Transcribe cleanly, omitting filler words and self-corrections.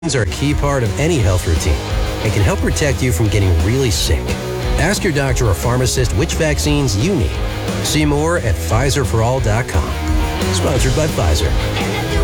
are a key part of any health routine and can help protect you from getting really sick. Ask your doctor or pharmacist which vaccines you need. See more at PfizerForAll.com. Sponsored by Pfizer.